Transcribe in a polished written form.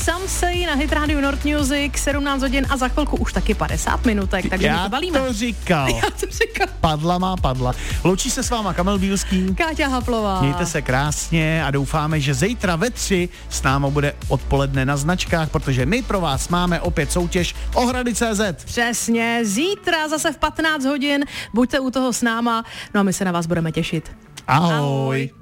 Some Say na Hit Radio North Music, 17 hodin a za chvilku už taky 50 minutek, takže my to balíme. Já to říkal. Padla má padla. Loučí se s váma Kamil Bílský, Káťa Haplová. Mějte se krásně a doufáme, že zítra ve 3 s námi bude odpoledne na značkách, protože my pro vás máme opět soutěž Ohrady.cz. Přesně, zítra zase v 15 hodin, buďte u toho s náma, no a my se na vás budeme těšit. Ahoj.